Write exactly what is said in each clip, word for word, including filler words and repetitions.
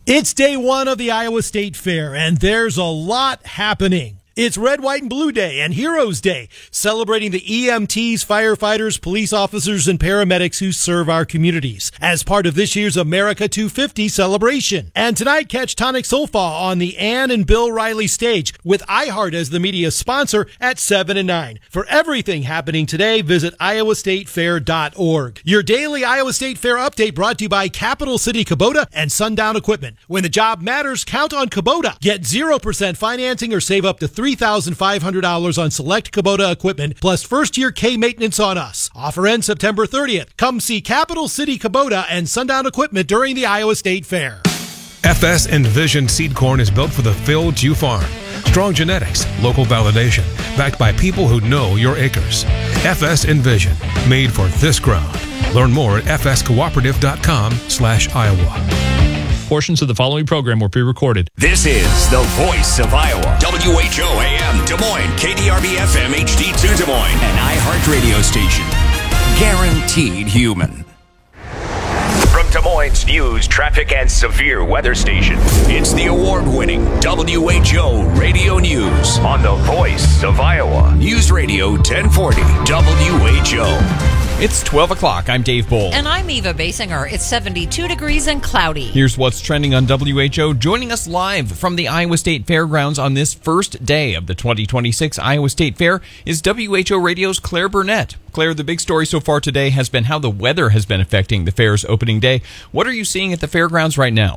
It's day one of the Iowa State Fair, and there's a lot happening. It's Red, White, and Blue Day and Heroes Day, celebrating the E M Ts, firefighters, police officers, and paramedics who serve our communities as part of this year's America two fifty celebration. And tonight, catch Tonic Solfa on the Ann and Bill Riley stage with iHeart as the media sponsor at seven and nine. For everything happening today, visit iowa state fair dot org. Your daily Iowa State Fair update brought to you by Capital City Kubota and Sundown Equipment. When the job matters, count on Kubota. Get zero percent financing or save up to three thousand five hundred dollars on select Kubota equipment, plus first-year K-maintenance on us. Offer ends September thirtieth. Come see Capital City Kubota and Sundown Equipment during the Iowa State Fair. F S Envision seed corn is built for the fields you farm. Strong genetics, local validation, backed by people who know your acres. F S Envision, made for this ground. Learn more at f s cooperative dot com slash Iowa. Portions of the following program were pre-recorded. This is the voice of Iowa. W H O A M Des Moines, K D R B F M H D two Des Moines, an iHeart radio station. Guaranteed human. From Des Moines News, Traffic, and Severe Weather Station, it's the award-winning W H O Radio News on the voice of Iowa. News Radio ten forty W H O. It's twelve o'clock. I'm Dave Bull. And I'm Eva Basinger. It's seventy-two degrees and cloudy. Here's what's trending on W H O. Joining us live from the Iowa State Fairgrounds on this first day of the twenty twenty-six Iowa State Fair is W H O Radio's Claire Burnett. Claire, the big story so far today has been how the weather has been affecting the fair's opening day. What are you seeing at the fairgrounds right now?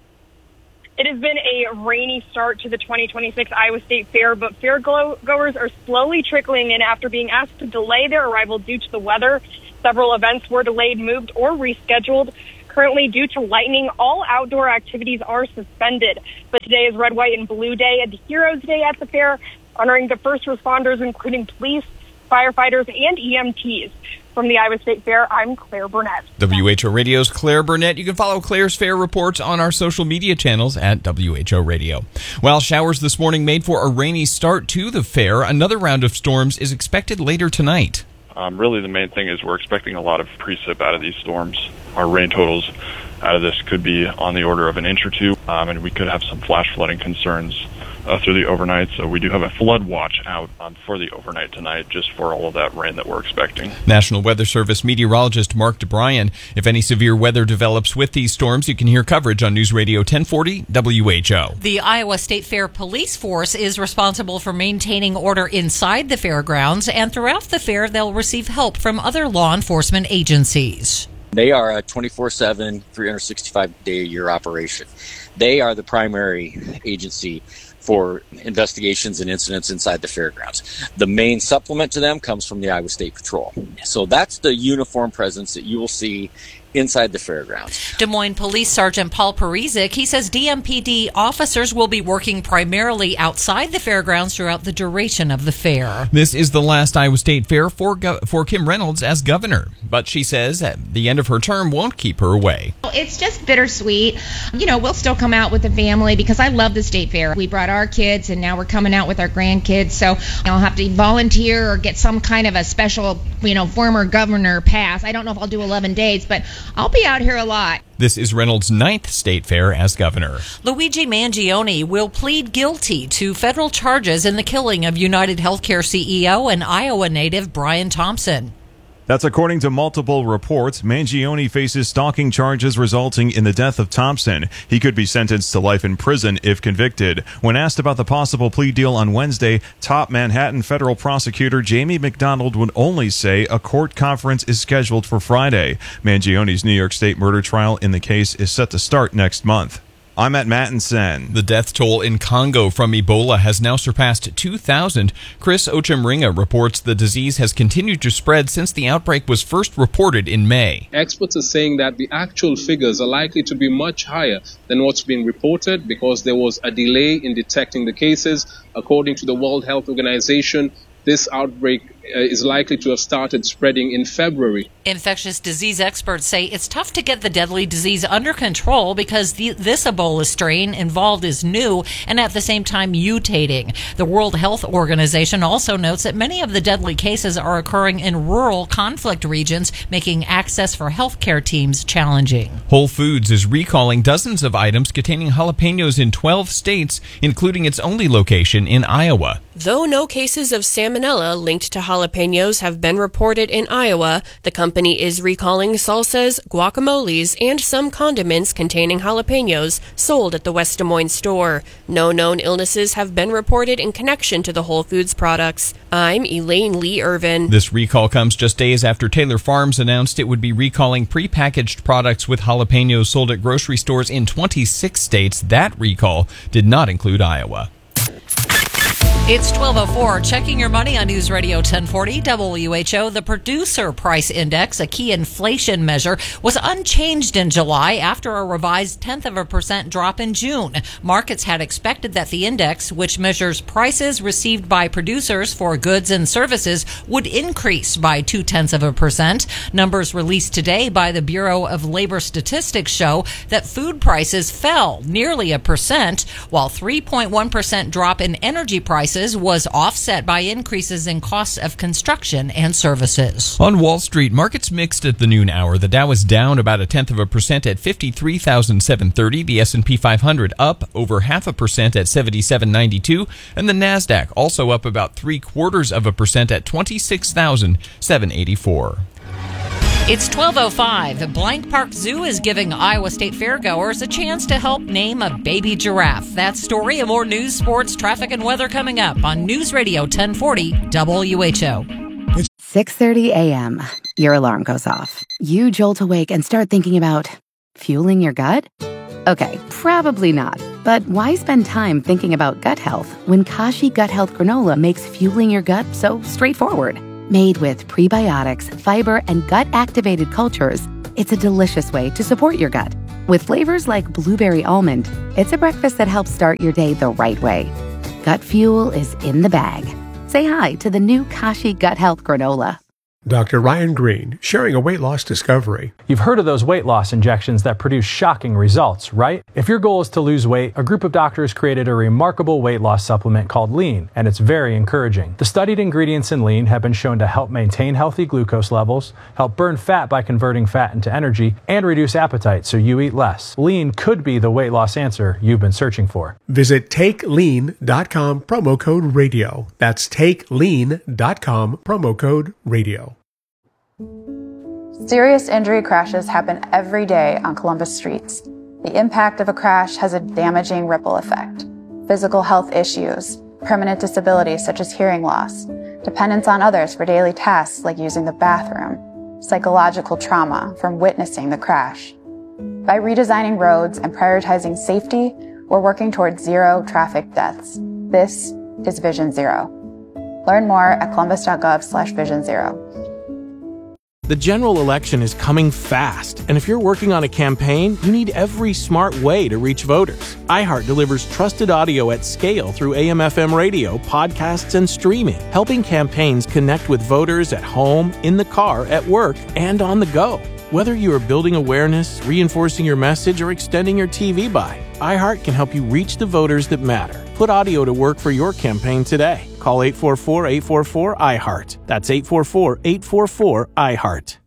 It has been a rainy start to the twenty twenty-six Iowa State Fair, but fairgoers are slowly trickling in after being asked to delay their arrival due to the weather. Several events were delayed, moved, or rescheduled. Currently, due to lightning, all outdoor activities are suspended. But today is Red, White, and Blue Day and Heroes Day at the fair, honoring the first responders, including police, firefighters, and E M Ts. From the Iowa State Fair, I'm Claire Burnett. W H O Radio's Claire Burnett. You can follow Claire's fair reports on our social media channels at W H O Radio. While showers this morning made for a rainy start to the fair, another round of storms is expected later tonight. Um, really, the main thing is we're expecting a lot of precip out of these storms. Our rain totals out of this could be on the order of an inch or two, um, and we could have some flash flooding concerns Uh, through the overnight, so we do have a flood watch out um, for the overnight tonight just for all of that rain that we're expecting. National Weather Service meteorologist Mark DeBryan. If any severe weather develops with these storms, you can hear coverage on News Radio ten forty W H O. The Iowa State Fair Police Force is responsible for maintaining order inside the fairgrounds, and throughout the fair they'll receive help from other law enforcement agencies. They are a twenty-four seven, three hundred sixty-five day a year operation. They are the primary agency for investigations and incidents inside the fairgrounds. The main supplement to them comes from the Iowa State Patrol. So that's the uniform presence that you will see inside the fairgrounds. Des Moines Police Sergeant Paul Parizic, he says D M P D officers will be working primarily outside the fairgrounds throughout the duration of the fair. This is the last Iowa State Fair for Go- for Kim Reynolds as governor, but she says at the end of her term won't keep her away. It's just bittersweet. You know, we'll still come out with the family because I love the state fair. We brought our kids and now we're coming out with our grandkids, so I'll have to volunteer or get some kind of a special, you know, former governor pass. I don't know if I'll do eleven days, but I'll be out here a lot. This is Reynolds' ninth state fair as governor. Luigi Mangione will plead guilty to federal charges in the killing of United Healthcare C E O and Iowa native Brian Thompson. That's according to multiple reports. Mangione faces stalking charges resulting in the death of Thompson. He could be sentenced to life in prison if convicted. When asked about the possible plea deal on Wednesday, top Manhattan federal prosecutor Jamie McDonald would only say a court conference is scheduled for Friday. Mangione's New York State murder trial in the case is set to start next month. I'm at Mattinson. The death toll in Congo from Ebola has now surpassed two thousand. Chris Ochemringa reports the disease has continued to spread since the outbreak was first reported in May. Experts are saying that the actual figures are likely to be much higher than what's been reported because there was a delay in detecting the cases. According to the World Health Organization, this outbreak uh, is likely to have started spreading in February. Infectious disease experts say it's tough to get the deadly disease under control because the, this Ebola strain involved is new and at the same time mutating. The World Health Organization also notes that many of the deadly cases are occurring in rural conflict regions, making access for healthcare teams challenging. Whole Foods is recalling dozens of items containing jalapenos in twelve states, including its only location in Iowa. Though no cases of salmonella linked to jalapenos have been reported in Iowa, the company is recalling salsas, guacamoles, and some condiments containing jalapenos sold at the West Des Moines store. No known illnesses have been reported in connection to the Whole Foods products. I'm Elaine Lee Irvin. This recall comes just days after Taylor Farms announced it would be recalling prepackaged products with jalapenos sold at grocery stores in twenty-six states. That recall did not include Iowa. It's twelve oh four. Checking your money on News Radio ten forty W H O. The Producer Price Index, a key inflation measure, was unchanged in July after a revised tenth of a percent drop in June. Markets had expected that the index, which measures prices received by producers for goods and services, would increase by two tenths of a percent. Numbers released today by the Bureau of Labor Statistics show that food prices fell nearly a percent, while three point one percent drop in energy prices was offset by increases in costs of construction and services. On Wall Street, markets mixed at the noon hour. The Dow was down about a tenth of a percent at fifty-three thousand seven hundred thirty. The S and P five hundred up over half a percent at seventy-seven ninety-two. And the NASDAQ also up about three quarters of a percent at twenty-six thousand seven hundred eighty-four. It's twelve oh five. Blank Park Zoo is giving Iowa State fairgoers a chance to help name a baby giraffe. That story and more news, sports, traffic, and weather coming up on News Radio ten forty W H O. six thirty a.m. Your alarm goes off. You jolt awake and start thinking about fueling your gut? Okay, probably not. But why spend time thinking about gut health when Kashi Gut Health Granola makes fueling your gut so straightforward? Made with prebiotics, fiber, and gut-activated cultures, it's a delicious way to support your gut. With flavors like blueberry almond, it's a breakfast that helps start your day the right way. Gut fuel is in the bag. Say hi to the new Kashi Gut Health Granola. Doctor Ryan Green, sharing a weight loss discovery. You've heard of those weight loss injections that produce shocking results, right? If your goal is to lose weight, a group of doctors created a remarkable weight loss supplement called Lean, and it's very encouraging. The studied ingredients in Lean have been shown to help maintain healthy glucose levels, help burn fat by converting fat into energy, and reduce appetite so you eat less. Lean could be the weight loss answer you've been searching for. Visit take lean dot com, promo code radio. That's take lean dot com, promo code radio. Serious injury crashes happen every day on Columbus streets. The impact of a crash has a damaging ripple effect. Physical health issues, permanent disabilities such as hearing loss, dependence on others for daily tasks like using the bathroom, psychological trauma from witnessing the crash. By redesigning roads and prioritizing safety, we're working towards zero traffic deaths. This is Vision Zero. Learn more at columbus.gov slash vision zero. The general election is coming fast, and if you're working on a campaign, you need every smart way to reach voters. iHeart delivers trusted audio at scale through A M F M radio, podcasts, and streaming, helping campaigns connect with voters at home, in the car, at work, and on the go. Whether you are building awareness, reinforcing your message, or extending your T V buy, iHeart can help you reach the voters that matter. Put audio to work for your campaign today. Call eight four four, eight four four, I heart. That's eight four four, eight four four, I heart.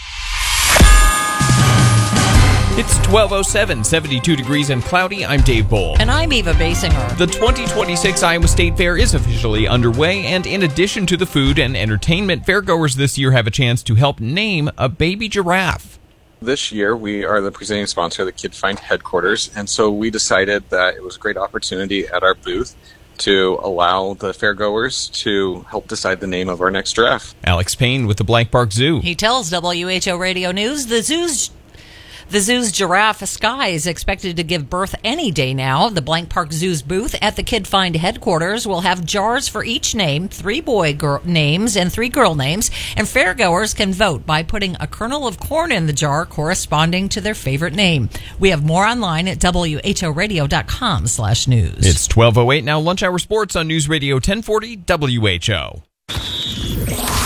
It's twelve oh seven, seventy-two degrees and cloudy. I'm Dave Bull. And I'm Eva Basinger. The twenty twenty-six Iowa State Fair is officially underway, and in addition to the food and entertainment, fairgoers this year have a chance to help name a baby giraffe. This year, we are the presenting sponsor of the Kid Find headquarters, and so we decided that it was a great opportunity at our booth to allow the fairgoers to help decide the name of our next giraffe. Alex Payne with the Blank Park Zoo. He tells W H O Radio News the zoo's The zoo's giraffe, Sky, is expected to give birth any day now. The Blank Park Zoo's booth at the Kid Find headquarters will have jars for each name, three boy girl names and three girl names, and fairgoers can vote by putting a kernel of corn in the jar corresponding to their favorite name. We have more online at W H O radio dot com slash news. It's twelve oh eight now, lunch hour sports on News Radio ten forty W H O.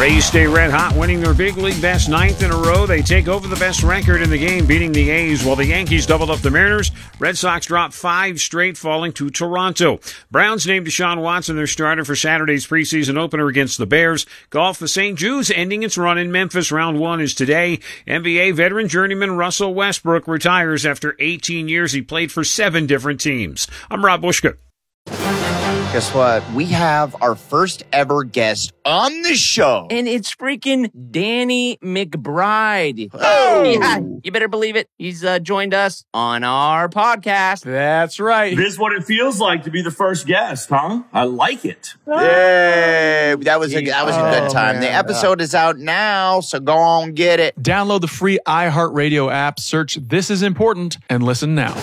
Rays stay red hot, winning their big league best ninth in a row. They take over the best record in the game, beating the A's, while the Yankees doubled up the Mariners. Red Sox dropped five straight, falling to Toronto. Browns named Deshaun Watson their starter for Saturday's preseason opener against the Bears. Golf, the Saint Jude's ending its run in Memphis. Round one is today. N B A veteran journeyman Russell Westbrook retires after eighteen years. He played for seven different teams. I'm Rob Bushka. Guess what? We have our first ever guest on the show. And it's freaking Danny McBride. Oh! Yeah, you better believe it. He's uh, joined us on our podcast. That's right. This is what it feels like to be the first guest, huh? I like it. Yay! That was a, that was a good time. Oh, the man. episode is out now, so go on, get it. Download the free iHeartRadio app, search This Is Important, and listen now.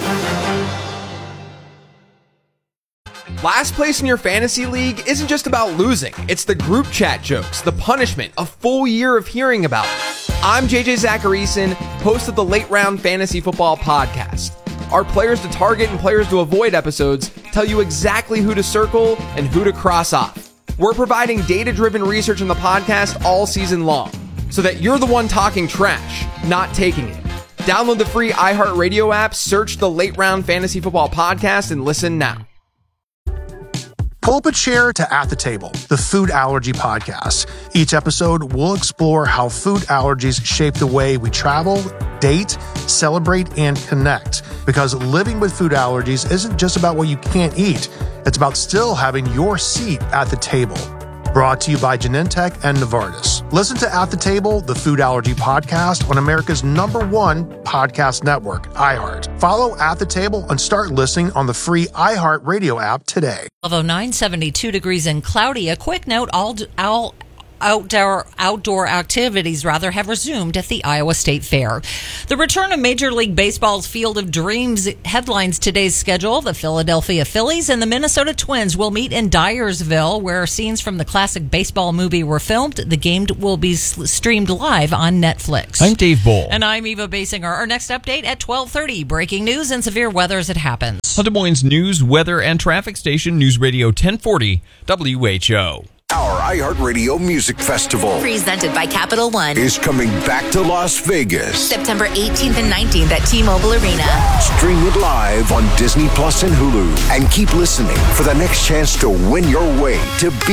Last place in your fantasy league isn't just about losing. It's the group chat jokes, the punishment, a full year of hearing about it. I'm J J Zacharyson, host of the Late Round Fantasy Football Podcast. Our Players to Target and Players to Avoid episodes tell you exactly who to circle and who to cross off. We're providing data-driven research on the podcast all season long, so that you're the one talking trash, not taking it. Download the free iHeartRadio app, search the Late Round Fantasy Football Podcast, and listen now. Pull up a chair to At the Table, the food allergy podcast. Each episode, we'll explore how food allergies shape the way we travel, date, celebrate, and connect. Because living with food allergies isn't just about what you can't eat. It's about still having your seat at the table. Brought to you by Genentech and Novartis. Listen to At the Table, the food allergy podcast on America's number one podcast network, iHeart. Follow At the Table and start listening on the free iHeart Radio app today. Although nine, seventy-two degrees and cloudy, a quick note, all, all outdoor outdoor activities rather have resumed at the Iowa State Fair. The return of Major League Baseball's Field of Dreams headlines today's schedule. The Philadelphia Phillies and the Minnesota Twins will meet in Dyersville, where scenes from the classic baseball movie were filmed. The game will be streamed live on Netflix. I'm Dave Bull. And I'm Eva Basinger. Our next update at twelve thirty. Breaking news and severe weather as it happens. On Des Moines news, weather, and traffic station, News Radio ten forty W H O. Our iHeartRadio Music Festival, presented by Capital One, is coming back to Las Vegas. September eighteenth and nineteenth at T-Mobile Arena. Stream it live on Disney Plus and Hulu. And keep listening for the next chance to win your way to be